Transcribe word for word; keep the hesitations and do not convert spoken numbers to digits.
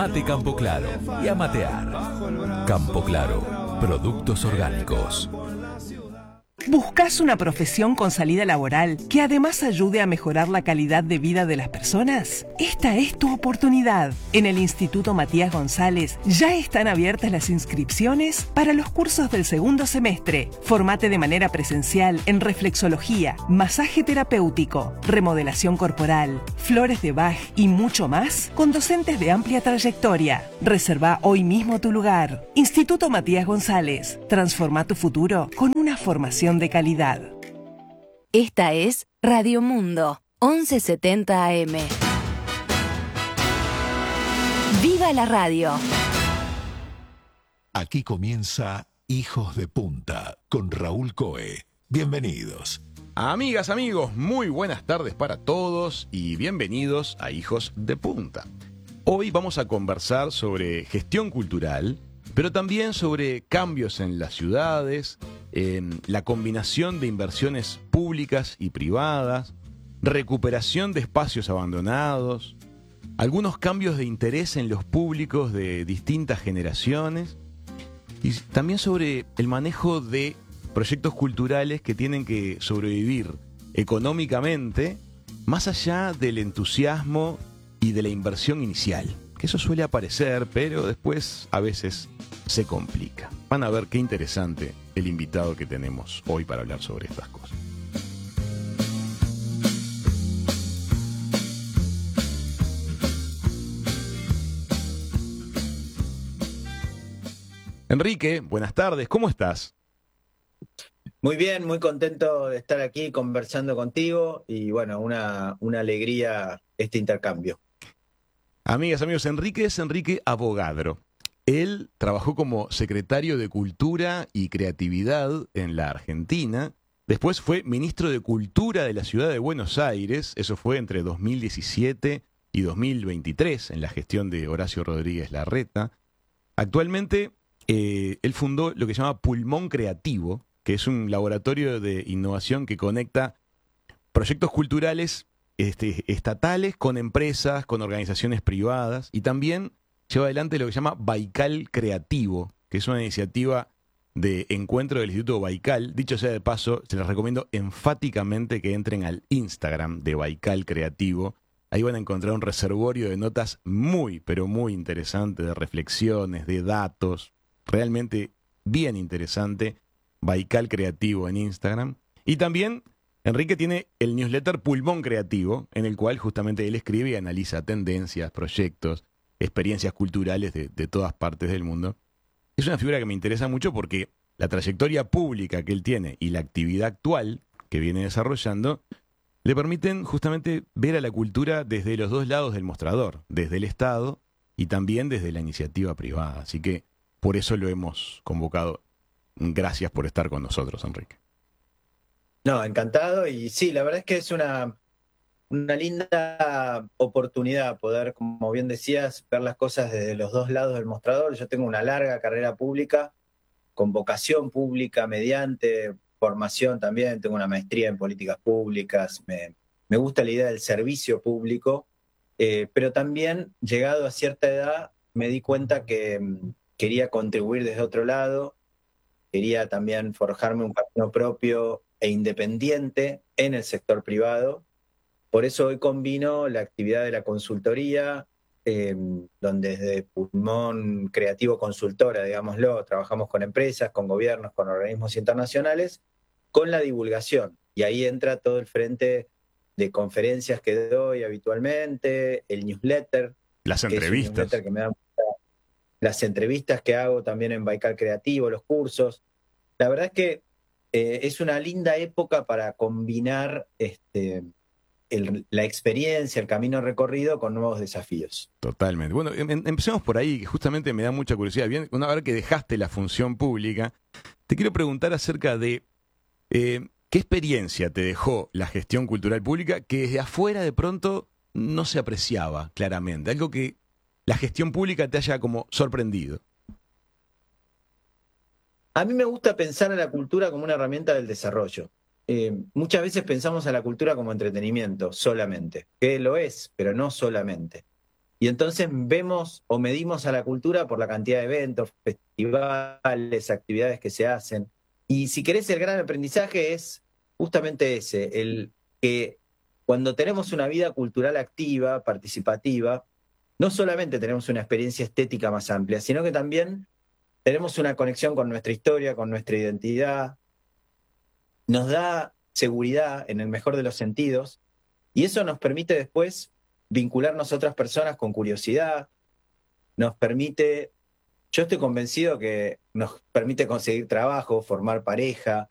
Mate Campo Claro y a matear. Campo Claro, productos orgánicos. ¿Buscas una profesión con salida laboral que además ayude a mejorar la calidad de vida de las personas? Esta es tu oportunidad. En el Instituto Matías González ya están abiertas las inscripciones para los cursos del segundo semestre. Formate de manera presencial en reflexología, masaje terapéutico, remodelación corporal, flores de Bach y mucho más con docentes de amplia trayectoria. Reserva hoy mismo tu lugar. Instituto Matías González. Transforma tu futuro con una formación de calidad. Esta es Radio Mundo, once setenta A M. ¡Viva la radio! Aquí comienza Hijos de Punta con Raúl Coe. Bienvenidos. Amigas, amigos, muy buenas tardes para todos y bienvenidos a Hijos de Punta. Hoy vamos a conversar sobre gestión cultural, pero también sobre cambios en las ciudades, eh, la combinación de inversiones públicas y privadas, recuperación de espacios abandonados, algunos cambios de interés en los públicos de distintas generaciones y también sobre el manejo de proyectos culturales que tienen que sobrevivir económicamente más allá del entusiasmo y de la inversión inicial, que eso suele aparecer, pero después a veces se complica. Van a ver qué interesante el invitado que tenemos hoy para hablar sobre estas cosas. Enrique, buenas tardes, ¿cómo estás? Muy bien, muy contento de estar aquí conversando contigo y bueno, una, una alegría este intercambio. Amigas, amigos, Enrique es Enrique Avogadro. Él trabajó como secretario de Cultura y Creatividad en la Argentina. Después fue ministro de Cultura de la Ciudad de Buenos Aires. Eso fue entre dos mil diecisiete y dos mil veintitrés en la gestión de Horacio Rodríguez Larreta. Actualmente, eh, él fundó lo que se llama Pulmón Creativo, que es un laboratorio de innovación que conecta proyectos culturales este, estatales con empresas, con organizaciones privadas, y también lleva adelante lo que se llama Baikal Creativo, que es una iniciativa de encuentro del Instituto Baikal. Dicho sea de paso, se les recomiendo enfáticamente que entren al Instagram de Baikal Creativo. Ahí van a encontrar un reservorio de notas muy, pero muy interesante, de reflexiones, de datos, realmente bien interesante. Baikal Creativo en Instagram. Y también Enrique tiene el newsletter Pulmón Creativo, en el cual justamente él escribe y analiza tendencias, proyectos, experiencias culturales de, de todas partes del mundo. Es una figura que me interesa mucho porque la trayectoria pública que él tiene y la actividad actual que viene desarrollando le permiten justamente ver a la cultura desde los dos lados del mostrador, desde el Estado y también desde la iniciativa privada. Así que por eso lo hemos convocado. Gracias por estar con nosotros, Enrique. No, encantado. Y sí, la verdad es que es una, una linda oportunidad poder, como bien decías, ver las cosas desde los dos lados del mostrador. Yo tengo una larga carrera pública, con vocación pública, mediante formación también. Tengo una maestría en políticas públicas. Me, me gusta la idea del servicio público, eh, pero también, llegado a cierta edad, me di cuenta que um, quería contribuir desde otro lado. Quería también forjarme un camino propio e independiente en el sector privado. Por eso hoy combino la actividad de la consultoría, eh, donde desde Pulmón Creativo Consultora, digámoslo, trabajamos con empresas, con gobiernos, con organismos internacionales, con la divulgación. Y ahí entra todo el frente de conferencias que doy habitualmente, el newsletter. Las entrevistas. entrevistas. Que es un newsletter que me da las entrevistas que hago también en Baikal Creativo, los cursos. La verdad es que eh, es una linda época para combinar este, el, la experiencia, el camino recorrido con nuevos desafíos. Totalmente. Bueno, em, empecemos por ahí, que justamente me da mucha curiosidad. Bien, una vez que dejaste la función pública, te quiero preguntar acerca de eh, qué experiencia te dejó la gestión cultural pública que desde afuera de pronto no se apreciaba claramente. Algo que la gestión pública te haya como sorprendido. A mí me gusta pensar a la cultura como una herramienta del desarrollo. Eh, muchas veces pensamos a la cultura como entretenimiento solamente, que lo es, pero no solamente. Y entonces vemos o medimos a la cultura por la cantidad de eventos, festivales, actividades que se hacen. Y si querés, el gran aprendizaje es justamente ese, el que cuando tenemos una vida cultural activa, participativa, no solamente tenemos una experiencia estética más amplia, sino que también tenemos una conexión con nuestra historia, con nuestra identidad, nos da seguridad en el mejor de los sentidos, y eso nos permite después vincularnos a otras personas con curiosidad, nos permite, yo estoy convencido que nos permite conseguir trabajo, formar pareja,